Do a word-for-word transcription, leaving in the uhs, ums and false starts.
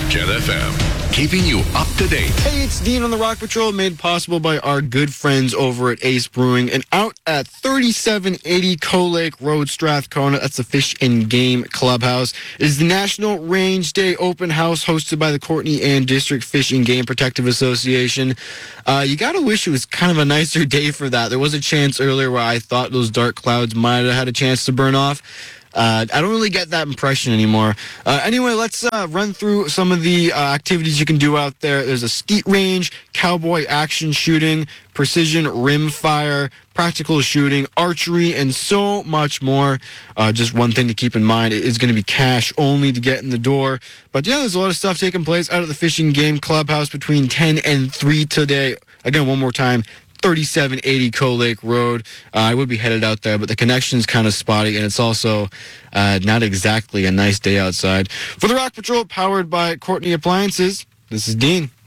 Gen F M, keeping you up to date. Hey, it's Dean on the Rock Patrol, made possible by our good friends over at Ace Brewing. And out at thirty-seven eighty Coal Lake Road, Strathcona, that's the Fish and Game Clubhouse, is the National Range Day Open House hosted by the Courtney Ann District Fish and Game Protective Association. Uh, you got to wish it was kind of a nicer day for that. There was a chance earlier where I thought those dark clouds might have had a chance to burn off. Uh, I don't really get that impression anymore. Uh, anyway, let's uh, run through some of the uh, activities you can do out there. There's a skeet range, cowboy action shooting, precision rim fire, practical shooting, archery, and so much more. Uh, just one thing to keep in mind, it is going to be cash only to get in the door. But yeah, there's a lot of stuff taking place out at the Fishing Game Clubhouse between ten and three today. Again, one more time, thirty-seven eighty Coal Lake Road. Uh, I would be headed out there, but the connection's kind of spotty, and it's also uh, not exactly a nice day outside. For the Rock Patrol, powered by Courtney Appliances, this is Dean.